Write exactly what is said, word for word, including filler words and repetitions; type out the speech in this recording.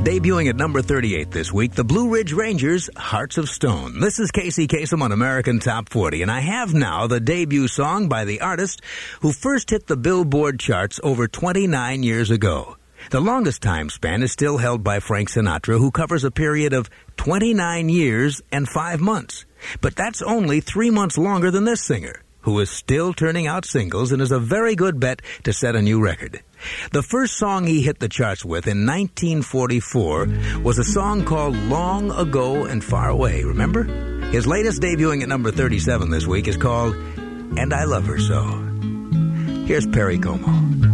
Debuting at number thirty-eight this week, the Blue Ridge Rangers, Hearts of Stone. This is Casey Kasem on American Top forty, and I have now the debut song by the artist who first hit the Billboard charts over twenty-nine years ago. The longest time span is still held by Frank Sinatra, who covers a period of twenty-nine years and five months. But that's only three months longer than this singer, who is still turning out singles and is a very good bet to set a new record. The first song he hit the charts with in nineteen forty-four was a song called Long Ago and Far Away, remember? His latest, debuting at number thirty-seven this week, is called And I Love Her So. Here's Perry Como.